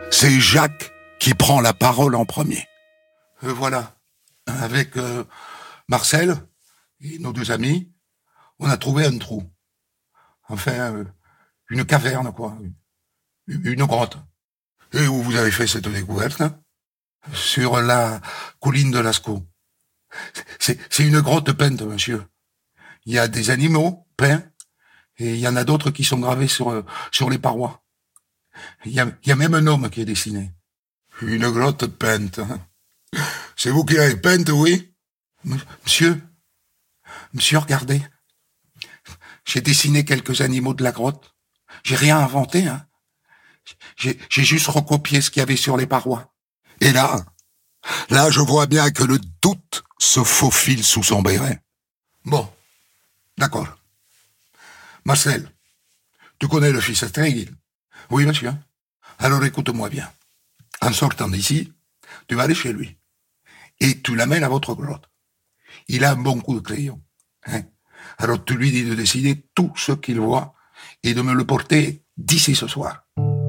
C'est Jacques qui prend la parole en premier. Voilà, avec Marcel et nos deux amis, on a trouvé un trou. Enfin, une caverne, quoi. Une grotte. Et où vous avez fait cette découverte, hein? Sur la colline de Lascaux. C'est une grotte peinte, monsieur. Il y a des animaux peints, et il y en a d'autres qui sont gravés sur les parois. Il y a même un homme qui est dessiné. Une grotte peinte. Hein. C'est vous qui l'avez peinte, oui? Monsieur, regardez. J'ai dessiné quelques animaux de la grotte. J'ai rien inventé, hein. J'ai juste recopié ce qu'il y avait sur les parois. Et là, je vois bien que le doute se faufile sous son béret. Bon, d'accord. Marcel, tu connais le fils Astréguil? Oui, monsieur. Alors écoute-moi bien. En sortant d'ici, tu vas aller chez lui. Et tu l'amènes à votre grotte. Il a un bon coup de crayon. Hein? Alors tu lui dis de dessiner tout ce qu'il voit et de me le porter d'ici ce soir.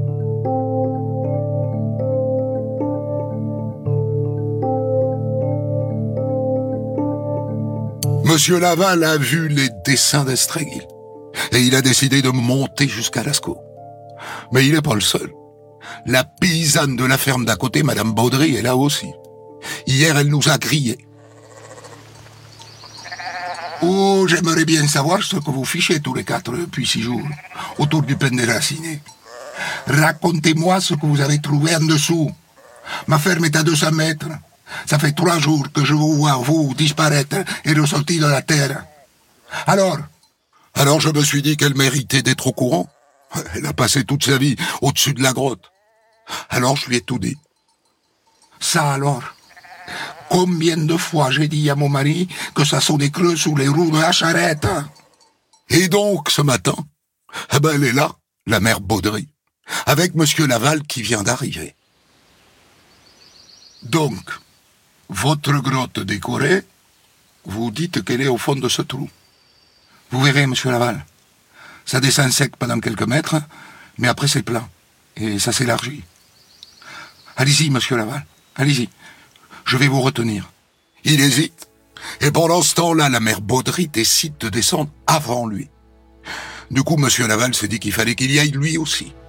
Monsieur Laval a vu les dessins d'Astréguil et il a décidé de monter jusqu'à Lascaux. Mais il n'est pas le seul. La paysanne de la ferme d'à côté, Madame Baudry, est là aussi. Hier, elle nous a grillés. Oh, j'aimerais bien savoir ce que vous fichez tous les 4 depuis 6 jours, autour du pain déraciné. Racontez-moi ce que vous avez trouvé en dessous. Ma ferme est à 200 mètres. Ça fait 3 jours que je vous vois, vous, disparaître et ressortir de la terre. Alors, je me suis dit qu'elle méritait d'être au courant. Elle a passé toute sa vie au-dessus de la grotte. Alors je lui ai tout dit. Ça alors, combien de fois j'ai dit à mon mari que ça sonnait creux sous les roues de la charrette? Et donc, ce matin, elle est là, la mère Baudry, avec monsieur Laval qui vient d'arriver. Donc, votre grotte décorée, vous dites qu'elle est au fond de ce trou. Vous verrez, monsieur Laval, ça descend sec pendant quelques mètres, mais après c'est plat, et ça s'élargit. Allez-y, monsieur Laval, allez-y. Je vais vous retenir. Il hésite. Et pendant ce temps-là, la mère Baudry décide de descendre avant lui. Du coup, monsieur Laval s'est dit qu'il fallait qu'il y aille lui aussi.